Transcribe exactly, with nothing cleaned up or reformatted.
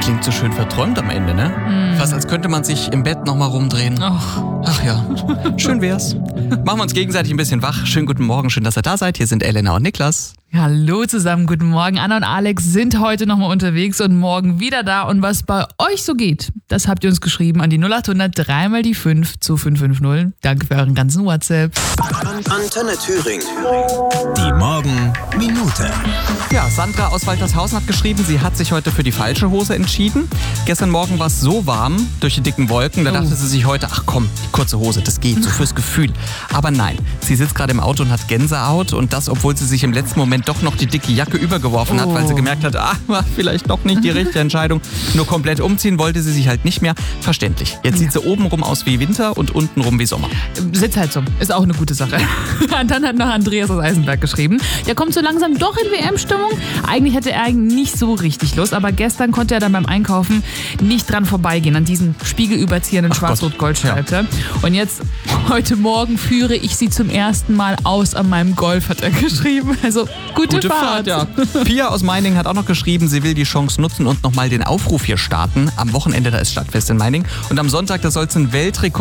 klingt so schön verträumt am Ende, ne? Mm. Fast als könnte man sich im Bett nochmal rumdrehen. Ach. Ach ja, schön wär's. Machen wir uns gegenseitig ein bisschen wach. Schönen guten Morgen, schön, dass ihr da seid. Hier sind Elena und Niklas. Hallo zusammen, guten Morgen. Anna und Alex sind heute nochmal unterwegs und morgen wieder da. Und was bei euch so geht, das habt ihr uns geschrieben an die null acht hundert drei mal die fünf zu fünf fünf null. Danke für euren ganzen WhatsApp. Antenne Thüringen. Die Morgenminute. Ja, Sandra aus Waltershausen hat geschrieben, sie hat sich heute für die falsche Hose entschieden. Gestern Morgen war es so warm durch die dicken Wolken, da dachte oh. sie sich heute, ach komm, die kurze Hose, das geht, so fürs Gefühl. Aber nein, sie sitzt gerade im Auto und hat Gänsehaut und das, obwohl sie sich im letzten Moment doch noch die dicke Jacke übergeworfen hat, oh. weil sie gemerkt hat, ah, war vielleicht doch nicht die richtige Entscheidung. Nur komplett umziehen wollte sie sich halt nicht mehr. Verständlich. Jetzt sieht sie obenrum aus wie Winter und untenrum wie Sommer. Sitzheizung ist auch eine gute Sache. Und dann hat noch Andreas aus Eisenberg geschrieben, der kommt so langsam doch in W M-Stimmung. Eigentlich hätte er nicht so richtig Lust, aber gestern konnte er dann beim Einkaufen nicht dran vorbeigehen, an diesen spiegelüberziehenden Schwarz-Rot-Gold-Streifen. Ja. Und jetzt, heute Morgen führe ich sie zum ersten Mal aus an meinem Golf, hat er geschrieben. Also, gute, gute Fahrt. Fahrt ja. Pia aus Meiningen hat auch noch geschrieben, sie will die Chance nutzen und nochmal den Aufruf hier starten. Am Wochenende, da ist Stadtfest in Meiningen. Und am Sonntag, da soll es einen Weltrekord